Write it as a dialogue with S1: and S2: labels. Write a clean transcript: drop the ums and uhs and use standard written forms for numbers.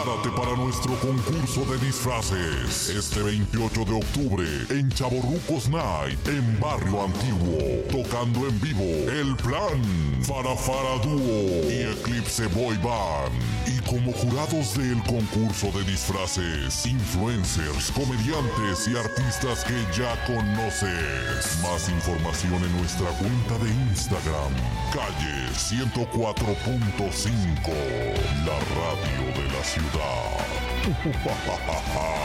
S1: Prepárate para nuestro concurso de disfraces este 28 de octubre en Chavorrucos Night en Barrio Antiguo, tocando en vivo El Plan, Farafara Dúo y Eclipse Boy Band. Y como jurados del concurso de disfraces, influencers, comediantes y artistas que ya conoces. Más información en nuestra cuenta de Instagram, Calle 104.5, la radio de la ciudad.